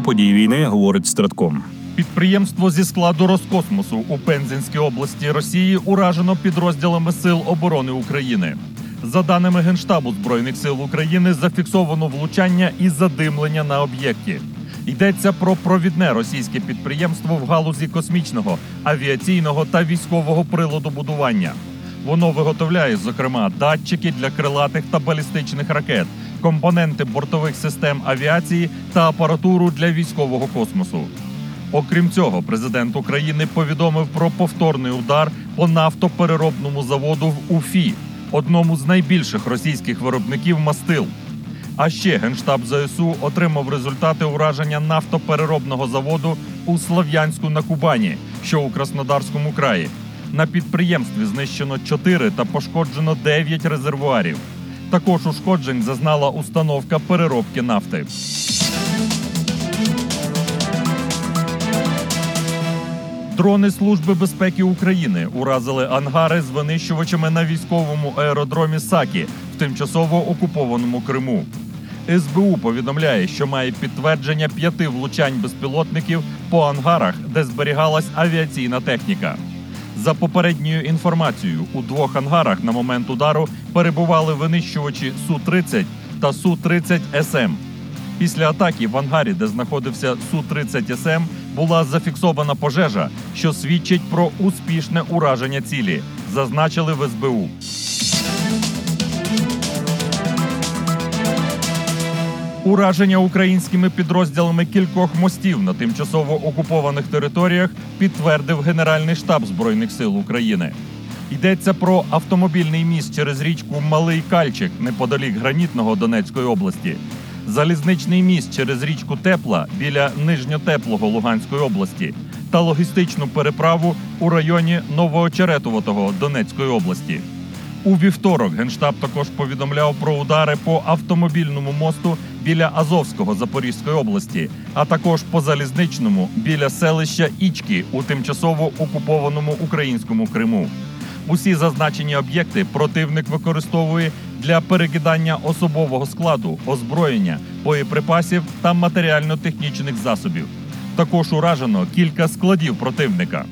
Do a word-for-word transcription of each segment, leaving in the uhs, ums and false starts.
подій війни, говорить Стратком. Підприємство зі складу Роскосмосу у Пензенській області Росії уражено підрозділами Сил оборони України. За даними Генштабу Збройних сил України, зафіксовано влучання і задимлення на об'єкті. Йдеться про провідне російське підприємство в галузі космічного, авіаційного та військового приладобудування. Воно виготовляє, зокрема, датчики для крилатих та балістичних ракет, компоненти бортових систем авіації та апаратуру для військового космосу. Окрім цього, президент України повідомив про повторний удар по нафтопереробному заводу в Уфі, одному з найбільших російських виробників мастил. А ще Генштаб ЗСУ отримав результати ураження нафтопереробного заводу у Слов'янську на Кубані, що у Краснодарському краї. На підприємстві знищено чотири та пошкоджено дев'ять резервуарів. Також ушкоджень зазнала установка переробки нафти. Дрони Служби безпеки України уразили ангари з винищувачами на військовому аеродромі Сакі в тимчасово окупованому Криму. ес бе у повідомляє, що має підтвердження п'яти влучань безпілотників по ангарах, де зберігалась авіаційна техніка. За попередньою інформацією, у двох ангарах на момент удару перебували винищувачі Су тридцять та Су тридцять ес ем. Після атаки в ангарі, де знаходився Су тридцять ес ем, була зафіксована пожежа, що свідчить про успішне ураження цілі, зазначили в ес бе у. Ураження українськими підрозділами кількох мостів на тимчасово окупованих територіях підтвердив Генеральний штаб Збройних сил України. Йдеться про автомобільний міст через річку Малий Кальчик неподалік Гранітного Донецької області, залізничний міст через річку Тепла біля Нижньотеплого Луганської області та логістичну переправу у районі Новоочеретового Донецької області. У вівторок Генштаб також повідомляв про удари по автомобільному мосту біля Азовського Запорізької області, а також по залізничному біля селища Ічки у тимчасово окупованому українському Криму. Усі зазначені об'єкти противник використовує для перекидання особового складу, озброєння, боєприпасів та матеріально-технічних засобів. Також уражено кілька складів противника.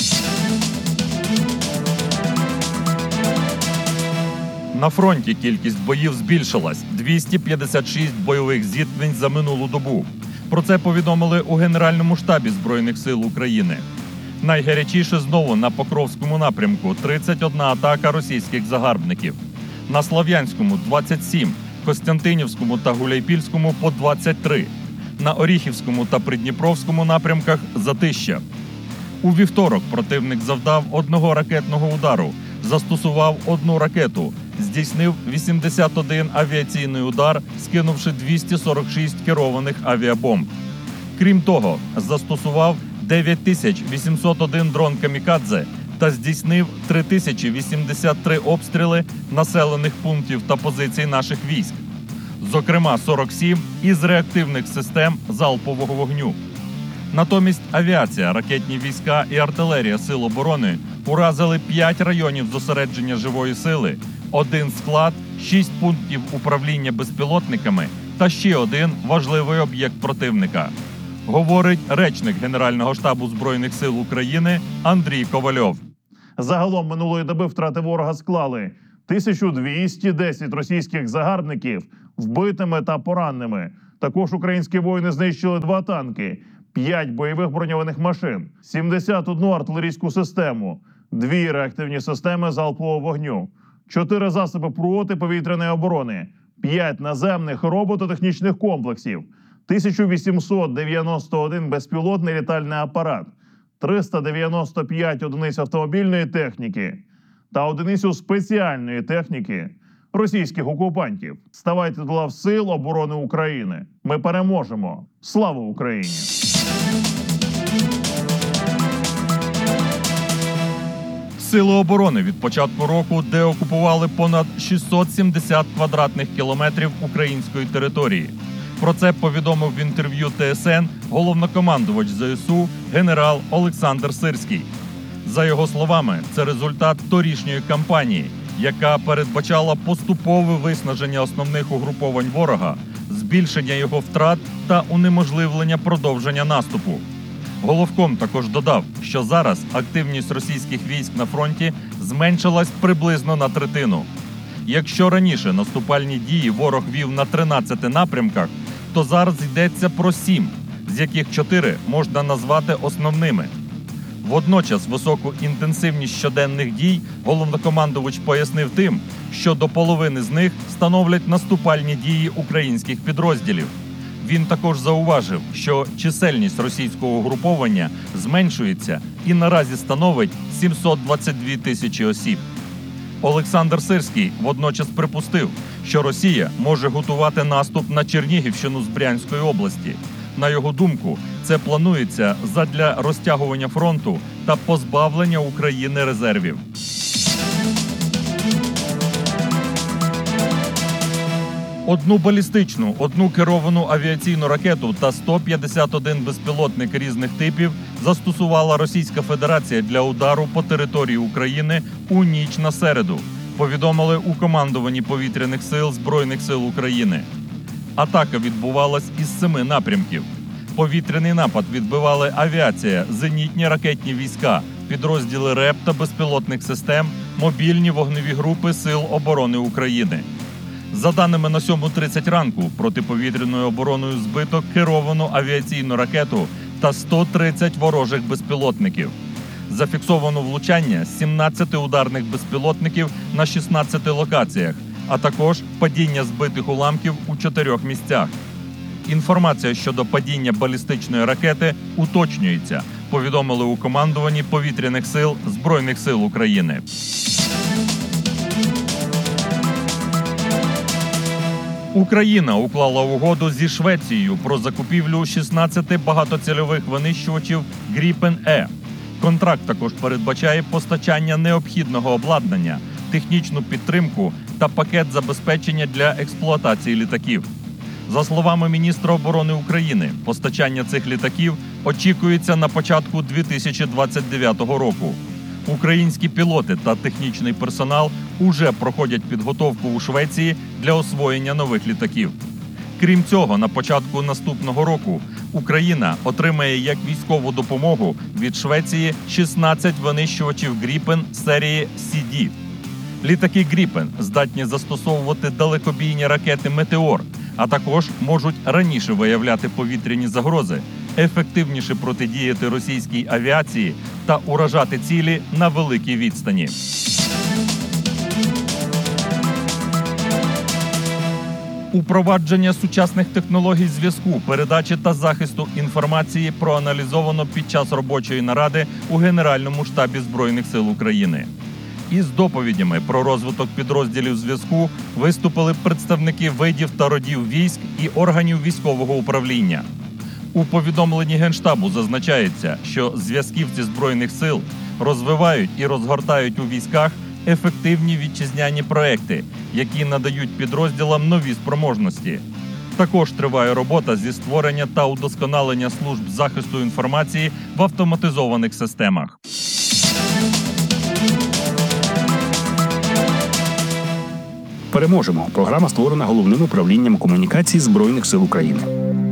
На фронті кількість боїв збільшилась – двісті п'ятдесят шість бойових зіткнень за минулу добу. Про це повідомили у Генеральному штабі Збройних сил України. Найгарячіше знову на Покровському напрямку – тридцять одна атака російських загарбників. На Слов'янському – двадцять сім, Костянтинівському та Гуляйпільському – по двадцять три. На Оріхівському та Придніпровському напрямках – затища. У вівторок противник завдав одного ракетного удару, застосував одну ракету, здійснив вісімдесят один авіаційний удар, скинувши двісті сорок шість керованих авіабомб. Крім того, застосував дев'ять тисяч вісімсот один дрон «Камікадзе» та здійснив три тисячі вісімдесят три обстріли населених пунктів та позицій наших військ. Зокрема, сорок сім із реактивних систем залпового вогню. Натомість авіація, ракетні війська і артилерія Сил оборони уразили п'ять районів зосередження живої сили, один склад, шість пунктів управління безпілотниками та ще один важливий об'єкт противника. Говорить речник Генерального штабу Збройних сил України Андрій Ковальов. Загалом минулої доби втрати ворога склали тисячу двісті десять російських загарбників вбитими та пораненими. Також українські воїни знищили два танки, п'ять бойових броньованих машин, сімдесят одну артилерійську систему, дві реактивні системи залпового вогню, чотири засоби протиповітряної оборони, п'ять наземних робототехнічних комплексів, тисяча вісімсот дев'яносто один безпілотний літальний апарат, триста дев'яносто п'ять одиниць автомобільної техніки та одиницю спеціальної техніки російських окупантів. Ставайте до лав Сил оборони України. Ми переможемо. Слава Україні! Сили оборони від початку року деокупували понад шістсот сімдесят квадратних кілометрів української території. Про це повідомив в інтерв'ю Те Ес Ен головнокомандувач Зе Ес У генерал Олександр Сирський. За його словами, це результат торішньої кампанії, яка передбачала поступове виснаження основних угруповань ворога, збільшення його втрат та унеможливлення продовження наступу. Головком також додав, що зараз активність російських військ на фронті зменшилась приблизно на третину. Якщо раніше наступальні дії ворог вів на тринадцяти напрямках, то зараз йдеться про сім, з яких чотири можна назвати основними. Водночас високу інтенсивність щоденних дій головнокомандувач пояснив тим, що до половини з них становлять наступальні дії українських підрозділів. Він також зауважив, що чисельність російського угруповання зменшується і наразі становить сімсот двадцять дві тисячі осіб. Олександр Сирський водночас припустив, що Росія може готувати наступ на Чернігівщину з Брянської області. На його думку, це планується задля розтягування фронту та позбавлення України резервів. Одну балістичну, одну керовану авіаційну ракету та сто п'ятдесят один безпілотник різних типів застосувала Російська Федерація для удару по території України у ніч на середу, повідомили у командуванні повітряних сил Збройних сил України. Атака відбувалась із семи напрямків. Повітряний напад відбивали авіація, зенітні ракетні війська, підрозділи РЕП та безпілотних систем, мобільні вогневі групи Сил оборони України. За даними на сьому тридцять ранку, протиповітряною обороною збито керовану авіаційну ракету та сто тридцять ворожих безпілотників. Зафіксовано влучання сімнадцяти ударних безпілотників на шістнадцяти локаціях, а також падіння збитих уламків у чотирьох місцях. Інформація щодо падіння балістичної ракети уточнюється, повідомили у командуванні повітряних сил Збройних сил України. Україна уклала угоду зі Швецією про закупівлю шістнадцяти багатоцільових винищувачів Гріпен-Е. Контракт також передбачає постачання необхідного обладнання, технічну підтримку та пакет забезпечення для експлуатації літаків. За словами міністра оборони України, постачання цих літаків очікується на початку дві тисячі двадцять дев'ятого року. Українські пілоти та технічний персонал уже проходять підготовку у Швеції для освоєння нових літаків. Крім цього, на початку наступного року Україна отримає як військову допомогу від Швеції шістнадцять винищувачів Гріпен серії Сі Ді. Літаки Гріпен здатні застосовувати далекобійні ракети «Метеор», а також можуть раніше виявляти повітряні загрози, ефективніше протидіяти російській авіації та уражати цілі на великій відстані. Упровадження сучасних технологій зв'язку, передачі та захисту інформації проаналізовано під час робочої наради у Генеральному штабі Збройних сил України. Із доповідями про розвиток підрозділів зв'язку виступили представники видів та родів військ і органів військового управління. У повідомленні Генштабу зазначається, що зв'язківці Збройних сил розвивають і розгортають у військах ефективні вітчизняні проекти, які надають підрозділам нові спроможності. Також триває робота зі створення та удосконалення служб захисту інформації в автоматизованих системах. Переможемо. Програма створена Головним управлінням комунікацій Збройних сил України.